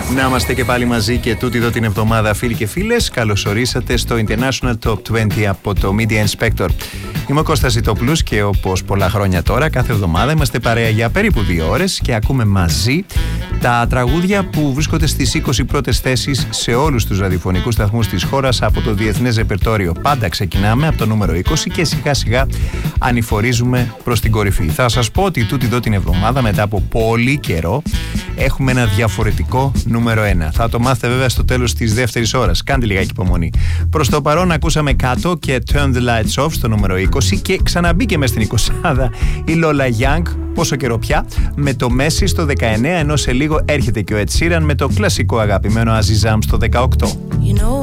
Να είμαστε και πάλι μαζί και τούτη εδώ την εβδομάδα, φίλοι και φίλες. Καλώς ορίσατε στο International Top 20 από το Media Inspector. Είμαι ο Κώστας Ζητόπουλος και όπως πολλά χρόνια τώρα, κάθε εβδομάδα είμαστε παρέα για περίπου 2 ώρες και ακούμε μαζί τα τραγούδια που βρίσκονται στις 20 πρώτες θέσεις σε όλους τους ραδιοφωνικούς σταθμούς της χώρας από το διεθνές ρεπερτόριο. Πάντα ξεκινάμε από το νούμερο 20 και σιγά σιγά ανηφορίζουμε προς την κορυφή. Θα σας πω ότι τούτη εδώ την εβδομάδα, μετά από πολύ καιρό, έχουμε ένα διαφορετικό νούμερο 1. Θα το μάθετε βέβαια στο τέλος της δεύτερης ώρας. Κάντε λιγάκι υπομονή. Προς το παρόν ακούσαμε κάτω και Turn the Lights Off στο νούμερο 20 και ξαναμπήκε μες στην 20 η Lola Young, πόσο καιρό πια, με το Messi στο 19, ενώ σε λίγο έρχεται και ο Ed Sheeran με το κλασικό αγαπημένο Azizam στο 18.